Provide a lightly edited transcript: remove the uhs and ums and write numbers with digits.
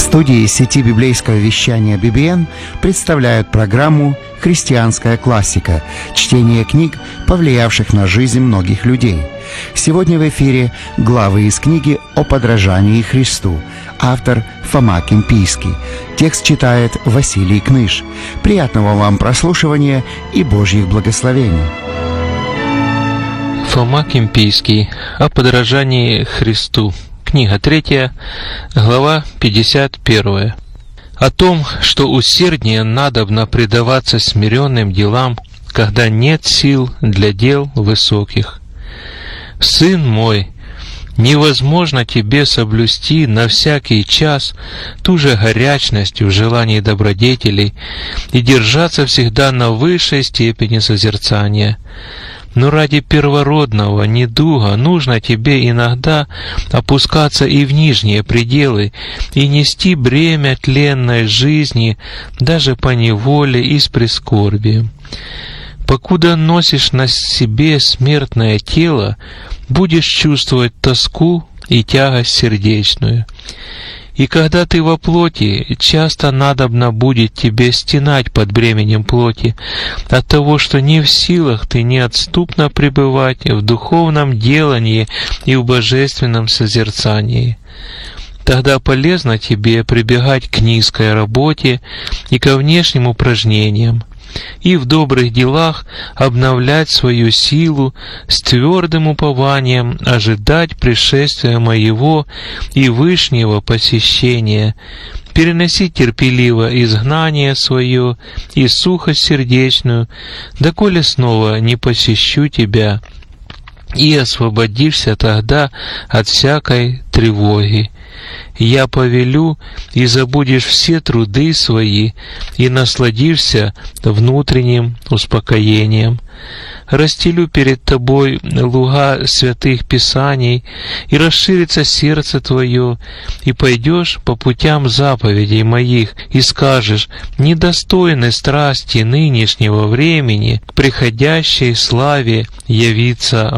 студии сети библейского вещания BBN представляют программу «Христианская классика» – чтение книг, повлиявших на жизнь многих людей. Сегодня в эфире главы из книги «О подражании Христу». Автор Фома Кимпийский. Текст читает Василий Кныш. Приятного вам прослушивания и Божьих благословений. Фома Кимпийский. О подражании Христу. Книга 3, глава 51. О том, что усерднее надобно предаваться смиренным делам, когда нет сил для дел высоких. Сын мой, невозможно тебе соблюсти на всякий час ту же горячность в желании добродетелей и держаться всегда на высшей степени созерцания. Но ради первородного недуга нужно тебе иногда опускаться и в нижние пределы, и нести бремя тленной жизни даже по неволе и с прискорбием. Покуда носишь на себе смертное тело, будешь чувствовать тоску и тягость сердечную. И когда ты во плоти, часто надобно будет тебе стенать под бременем плоти от того, что не в силах ты неотступно пребывать в духовном делании и в божественном созерцании. Тогда полезно тебе прибегать к низкой работе и ко внешним упражнениям, и в добрых делах обновлять свою силу, с твердым упованием ожидать пришествия моего и вышнего посещения, переносить терпеливо изгнание свое и сухость сердечную, доколе снова не посещу тебя, и освободишься тогда от всякой тревоги. Я повелю, и забудешь все труды свои, и насладишься внутренним успокоением. Расстелю перед тобой луга святых писаний, и расширится сердце твое, и пойдешь по путям заповедей моих, и скажешь: недостойны страсти нынешнего времени, к приходящей славе явиться